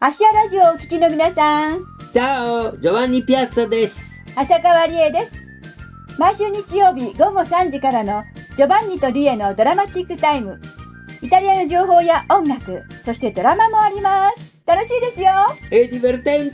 アシアラジオをお聞きの皆さん、 チャオ、ジョバンニピアッサです。 浅川理恵です。毎週日曜日午後3時からのジョバンニとリエのドラマティックタイム。イタリアの情報や音楽、そしてドラマもあります。楽しいですよ。 È divertente!